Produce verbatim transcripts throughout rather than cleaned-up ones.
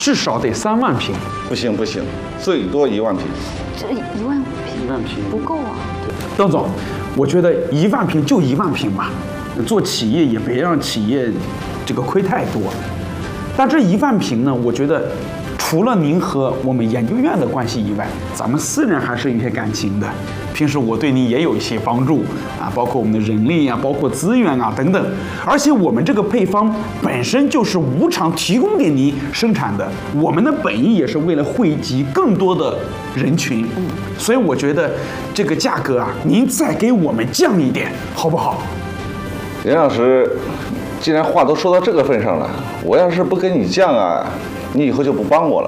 至少得三万瓶。 不行不行，最多一万瓶。 这一万瓶， 一万瓶不够啊。 邓总，我觉得一万瓶就一万瓶吧，做企业也别让企业这个亏太多。但这一万瓶呢，我觉得除了您和我们研究院的关系以外，咱们私人还是有一些感情的。平时我对您也有一些帮助啊，包括我们的人力啊，包括资源啊等等。而且我们这个配方本身就是无偿提供给您生产的，我们的本意也是为了惠及更多的人群。所以我觉得这个价格啊，您再给我们降一点，好不好？ 任老师，既然话都说到这个份上了，我要是不给你降啊，你以后就不帮我了。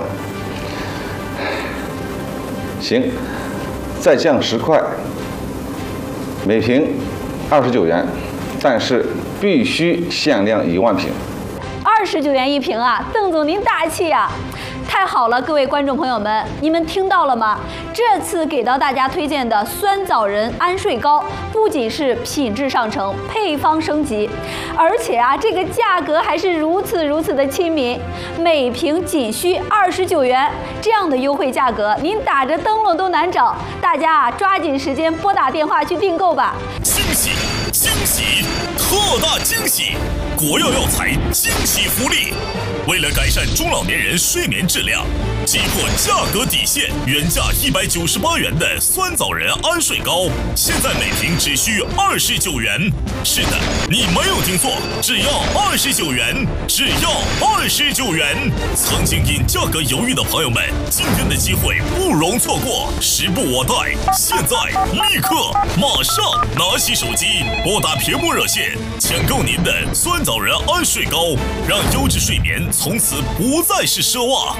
行，再降十块，每瓶二十九元，但是必须限量一万瓶。 二十九元一瓶啊，邓总您大气呀、啊！太好了，各位观众朋友们，你们听到了吗？这次给到大家推荐的酸枣仁安睡膏，不仅是品质上乘，配方升级，而且啊，这个价格还是如此如此的亲民，每瓶仅需二十九元，这样的优惠价格，您打着灯笼都难找。大家啊，抓紧时间拨打电话去订购吧！ 惊喜，惊喜，特大惊喜！国药药材惊喜福利！为了改善中老年人睡眠质量，击破价格底线，原价一百九十八元的酸枣仁安睡膏，现在每瓶只需二十九元。是的，你没有听错，只要二十九元，只要二十九元。曾经因价格犹豫的朋友们，今天的机会不容错过，时不我待，现在立刻马上拿起手机，拨打屏幕热线，抢购您的酸枣仁安睡膏，让优质睡眠从此不再是奢望。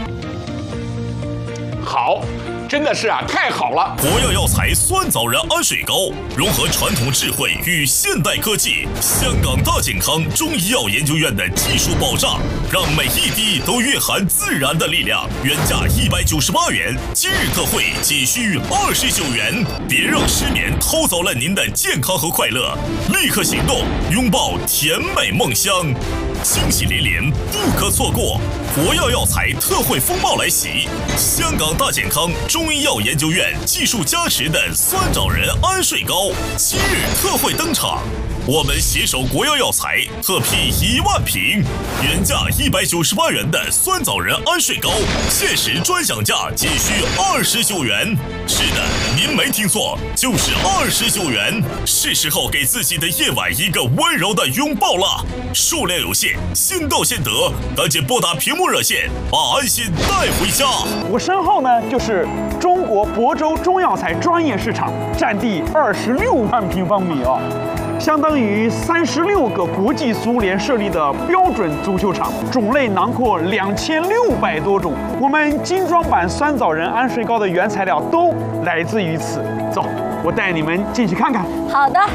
好，真的是啊，太好了！ 国药药材酸枣仁安睡膏，融合传统智慧与现代科技，香港大健康中医药研究院的技术保障，让每一滴都蕴含自然的力量。原价一百九十八元，今日特惠仅需二十九元。别让失眠偷走了您的健康和快乐，立刻行动，拥抱甜美梦乡。惊喜连连，不可错过！国药药材特惠风暴来袭，香港大健康中医药研究院技术加持的酸枣仁安睡膏今日特惠登场。我们携手国药药材特批一万瓶，原价一百九十八元的酸枣仁安睡膏，限时专享价仅需二十九元。是的，您没听错，就是二十九元。是时候给自己的夜晚一个温柔的拥抱了。数量有限，先到先得，赶紧拨打屏幕热线，把安心带回家。 我身后呢，就是中国亳州中药材专业市场，占地二十六万平方米啊。相当于三十六个国际足联设立的标准足球场，种类囊括两千六百多种。我们精装版酸枣仁安睡膏的原材料都来自于此。走，我带你们进去看看。 好的。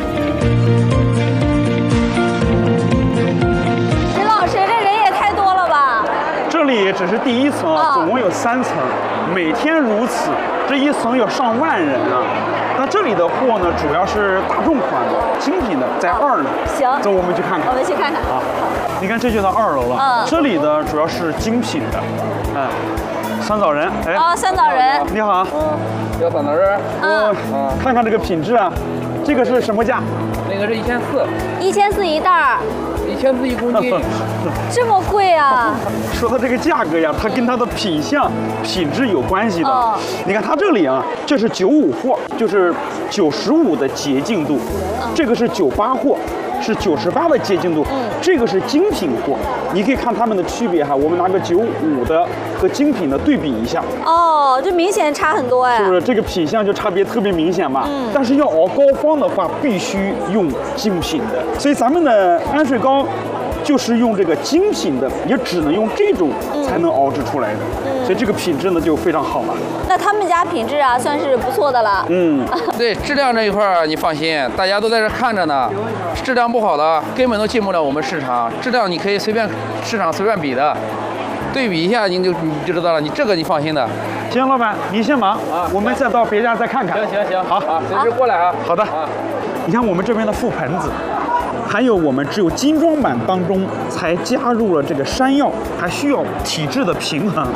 林老师，这人也太多了吧？ 这里只是第一层啊，总共有三层，每天如此，这一层有上万人啊。那这里的货呢，主要是大众款的、精品的，在二楼。 行， 走，我们去看看。 我们去看看。 啊，你看这就到二楼了。 嗯， 这里的主要是精品的，嗯，酸枣仁。哎， 啊，酸枣仁。 你好。 嗯，要酸枣仁。 嗯， 嗯，看看这个品质啊，这个是什么价？ 那个是一千四。 一千四一袋儿。 一千四一公斤。 这么贵啊？ 说到这个价格呀，它跟它的品相、品质有关系的。 哦， 你看它这里啊，这是九五货，就是九十五的洁净度，这个是九八货，是九十八的洁净度， 嗯， 这个是精品货。你可以看它们的区别哈，我们拿个九五的和精品的对比一下。 哦，这明显差很多哎。 是不是这个品相就差别特别明显嘛？ 嗯。 但是要熬膏方的话，必须用精品的，所以咱们的安睡膏就是用这个精品的，也只能用这种才能熬制出来的，嗯，所以这个品质呢就非常好了。 那他们家品质啊，算是不错的了。 嗯， 对，质量这一块儿你放心，大家都在这看着呢，质量不好的根本都进不了我们市场，质量你可以随便市场随便比的，对比一下你就你就知道了，你这个你放心的。 行，老板，你先忙啊，我们再到别家再看看。 行行行， 好啊，随时过来啊。 好的。啊，你看我们这边的覆盆子。还有我们只有精装版当中才加入了这个山药，还需要体质的平衡。